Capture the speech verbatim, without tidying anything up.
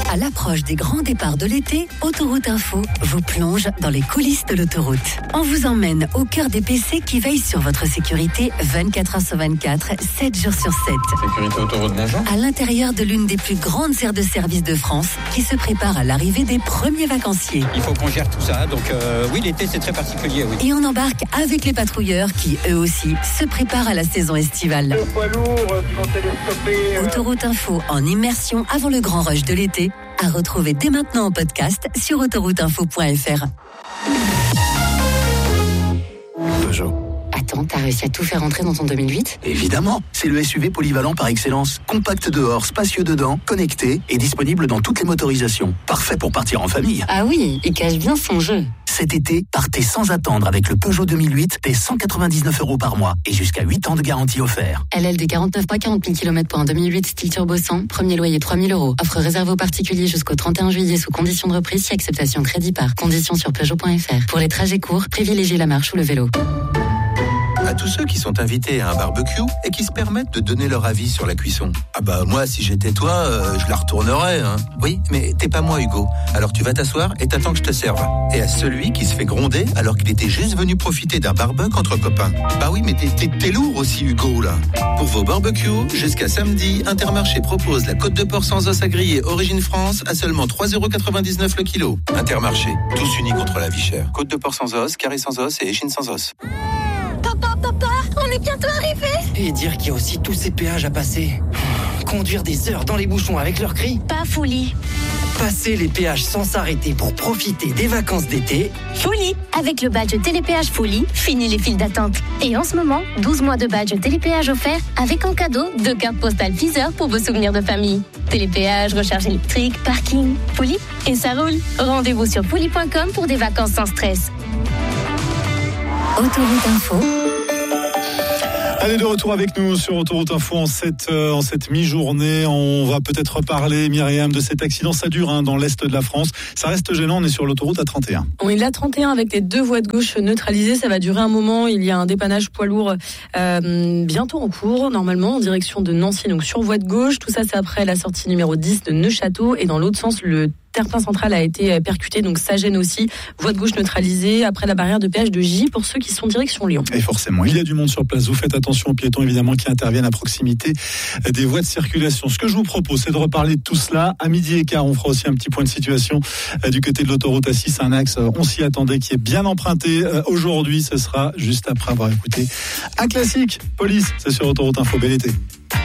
À l'approche des grands départs de l'été, Autoroute Info vous plonge dans les coulisses de l'autoroute. On vous emmène au cœur des P C qui veillent sur votre sécurité vingt-quatre heures sur vingt-quatre, sept jours sur sept. Sécurité autoroute, bonjour. À l'intérieur de l'une des plus grandes aires de service de France qui se prépare à l'arrivée des premiers vacanciers. Il faut qu'on gère tout ça, donc euh, oui, l'été c'est très particulier, oui. Et on embarque avec les patrouilleurs qui, eux aussi, se préparent à la saison estivale. Le poids lourd qui vont télescoper. Euh... Autoroute Info en immersion avant le grand rush de l'été, à retrouver dès maintenant en podcast sur autoroute info point f r. Peugeot. Attends, t'as réussi à tout faire entrer dans ton deux mille huit ? Évidemment, c'est le S U V polyvalent par excellence. Compact dehors, spacieux dedans, connecté et disponible dans toutes les motorisations. Parfait pour partir en famille. Ah oui, il cache bien son jeu. Cet été, partez sans attendre avec le Peugeot deux mille huit dès cent quatre-vingt-dix-neuf euros par mois et jusqu'à huit ans de garantie offert. L L D quarante-neuf mois, quarante mille kilomètres pour un deux mille huit style turbo cent, premier loyer trois mille euros. Offre réservée aux particuliers jusqu'au trente et un juillet sous condition de reprise si acceptation crédit par. Conditions sur Peugeot point f r. Pour les trajets courts, privilégiez la marche ou le vélo. À tous ceux qui sont invités à un barbecue et qui se permettent de donner leur avis sur la cuisson. Ah bah moi, si j'étais toi, euh, je la retournerais. Hein. Oui, mais t'es pas moi, Hugo. Alors tu vas t'asseoir et t'attends que je te serve. Et à celui qui se fait gronder alors qu'il était juste venu profiter d'un barbecue entre copains. Bah oui, mais t'es, t'es, t'es lourd aussi, Hugo, là. Pour vos barbecues, jusqu'à samedi, Intermarché propose la côte de porc sans os à griller Origine France à seulement trois euros quatre-vingt-dix-neuf le kilo. Intermarché, tous unis contre la vie chère. Côte de porc sans os, carré sans os et échine sans os. Papa, papa, on est bientôt arrivé. Et dire qu'il y a aussi tous ces péages à passer. Conduire des heures dans les bouchons avec leurs cris. Pas folie. Passer les péages sans s'arrêter pour profiter des vacances d'été. Folie. Avec le badge Télépéage Folie, fini les files d'attente. Et en ce moment, douze mois de badge Télépéage offert avec en cadeau deux cartes postales Deezer pour vos souvenirs de famille. Télépéage, recharge électrique, parking, Folie et ça roule. Rendez-vous sur folie point com pour des vacances sans stress. Autoroute Info. Allez, de retour avec nous sur Autoroute Info en cette, euh, en cette mi-journée. On va peut-être reparler, Myriam, de cet accident. Ça dure hein, dans l'est de la France. Ça reste gênant, on est sur l'autoroute A trente et un. On est là trente et un avec les deux voies de gauche neutralisées. Ça va durer un moment. Il y a un dépannage poids lourd euh, bientôt en cours, normalement, en direction de Nancy, donc sur voie de gauche. Tout ça, c'est après la sortie numéro dix de Neufchâteau. Et dans l'autre sens, le terre-plein central a été percuté, donc ça gêne aussi. Voie de gauche neutralisée après la barrière de péage de J pour ceux qui sont direction Lyon. Et forcément, il y a du monde sur place. Vous faites attention aux piétons, évidemment, qui interviennent à proximité des voies de circulation. Ce que je vous propose, c'est de reparler de tout cela. À midi et quart, on fera aussi un petit point de situation du côté de l'autoroute A six, un axe, on s'y attendait, qui est bien emprunté. Aujourd'hui, ce sera juste après avoir écouté un classique. Police, c'est sur Autoroute Info. Bel été.